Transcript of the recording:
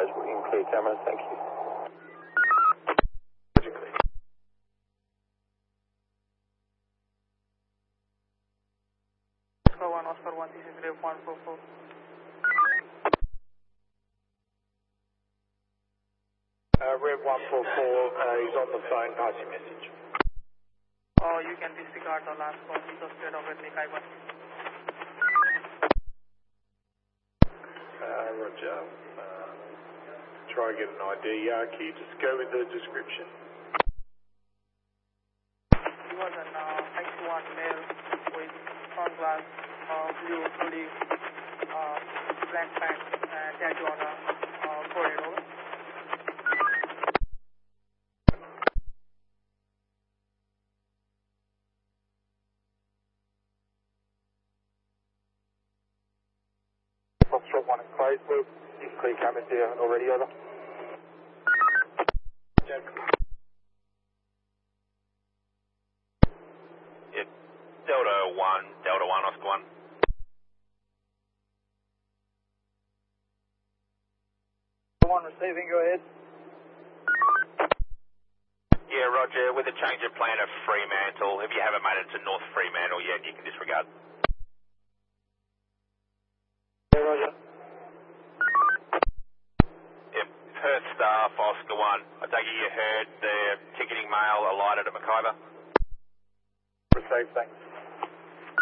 just put in clear cameras, thank you. Oscar 1, this is Rev 144. Rev 144 is on the phone, passing message. You can disregard the last call, the state of ethnic Khyber. Roger. Try to get an ID. Can you just go with the description? He was an X1 male with sunglass, blue hoodie, black pants, and tattoo on a forehead. Over. Foxtrot 1 is closed, Blue. You can clear cameras here already, over. Yeah, Delta 1, Oscar 1. One receiving, go ahead. Yeah, Roger, with a change of plan of Fremantle, if you haven't made it to North Fremantle yet, you can disregard. Yeah, Roger. Yep, Perth staff, Oscar 1. I take it you heard the ticketing mail alighted at Mackay. Received, thanks.